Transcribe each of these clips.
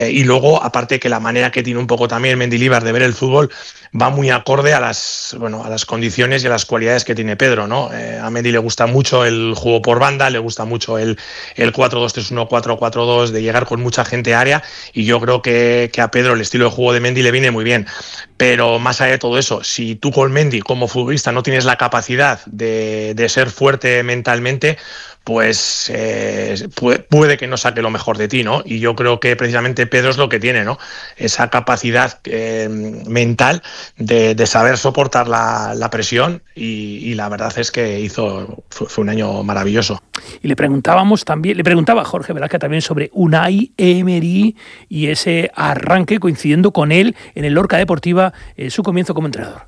Y luego, aparte que la manera que tiene un poco también Mendilibar de ver el fútbol va muy acorde a las condiciones y a las cualidades que tiene Pedro, ¿no? A Mendy le gusta mucho el juego por banda, le gusta mucho el 4-2-3-1, 4-4-2, de llegar con mucha gente a área, y yo creo que a Pedro el estilo de juego de Mendy le viene muy bien. Pero más allá de todo eso, si tú con Mendy como futbolista no tienes la capacidad de ser fuerte mentalmente, pues puede que no saque lo mejor de ti, ¿no? Y yo creo que precisamente Pedro es lo que tiene, ¿no? Esa capacidad mental de saber soportar la presión, y la verdad es que fue un año maravilloso. Y le preguntaba a Jorge Velázquez también sobre Unai Emery y ese arranque coincidiendo con él en el Lorca Deportiva, su comienzo como entrenador.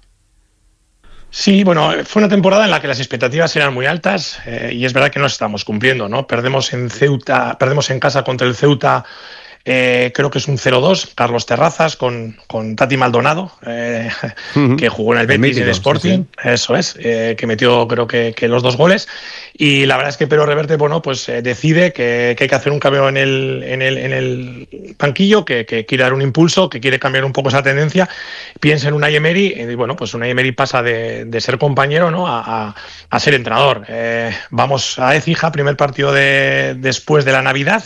Sí, bueno, fue una temporada en la que las expectativas eran muy altas, y es verdad que no estamos cumpliendo, ¿no? Perdemos en casa contra el Ceuta. Creo que es un 0-2, Carlos Terrazas con Tati Maldonado, que jugó en el Betis y en el Sporting, sí. Eso es, que metió creo que los 2 goles, y la verdad es que Pedro Reverte, pues decide que hay que hacer un cambio en el banquillo, que quiere dar un impulso, que quiere cambiar un poco esa tendencia, piensa en Unai Emery, y pues Unai Emery pasa de ser compañero, ¿no? a ser entrenador. Vamos a Écija, primer partido después de la Navidad,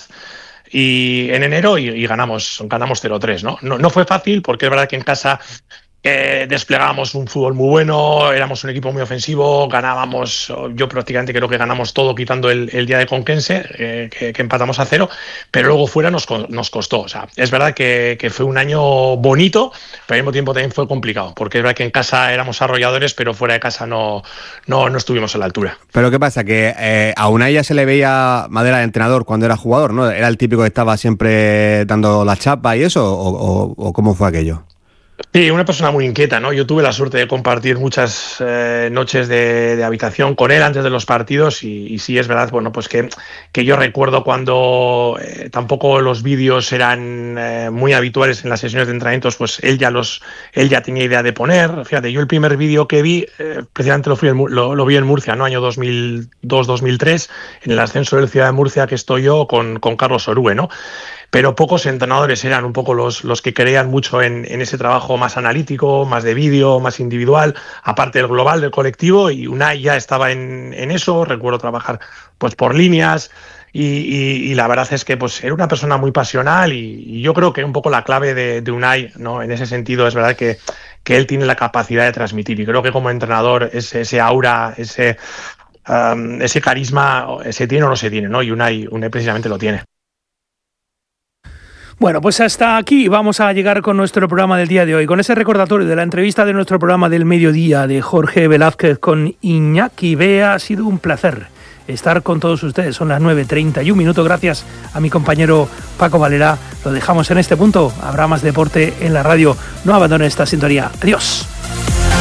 y en enero, y ganamos 0-3, ¿no? No fue fácil, porque es verdad que en casa desplegábamos un fútbol muy bueno, éramos un equipo muy ofensivo, ganábamos, yo prácticamente creo que ganamos todo quitando el día de Conquense, que empatamos a 0, pero luego fuera nos costó. O sea, es verdad que fue un año bonito, pero al mismo tiempo también fue complicado, porque es verdad que en casa éramos arrolladores, pero fuera de casa no estuvimos a la altura. Pero ¿qué pasa? Que a Unai ya se le veía madera de entrenador cuando era jugador, ¿no? ¿Era el típico que estaba siempre dando la chapa y eso? ¿O cómo fue aquello? Sí, una persona muy inquieta, ¿no? Yo tuve la suerte de compartir muchas noches de habitación con él antes de los partidos, y sí es verdad, pues que yo recuerdo cuando tampoco los vídeos eran muy habituales en las sesiones de entrenamientos, pues él ya tenía idea de poner. Fíjate, yo el primer vídeo que vi, precisamente lo vi en Murcia, ¿no? Año 2002-2003, en el ascenso del Ciudad de Murcia, que estoy yo con Carlos Orue, ¿no? Pero pocos entrenadores eran un poco los que creían mucho en ese trabajo más analítico, más de vídeo, más individual, aparte del global, del colectivo, y Unai ya estaba en eso. Recuerdo trabajar pues por líneas, y la verdad es que pues era una persona muy pasional, y yo creo que un poco la clave de Unai, ¿no? En ese sentido es verdad que él tiene la capacidad de transmitir, y creo que como entrenador ese aura, ese carisma, se tiene o no se tiene, ¿no? Y Unai precisamente lo tiene. Bueno, pues hasta aquí vamos a llegar con nuestro programa del día de hoy, con ese recordatorio de la entrevista de nuestro programa del mediodía de Jorge Velázquez con Iñaki Bea. Ha sido un placer estar con todos ustedes. Son las 9:31. Gracias a mi compañero Paco Valera. Lo dejamos en este punto. Habrá más deporte en la radio. No abandonen esta sintonía. Adiós.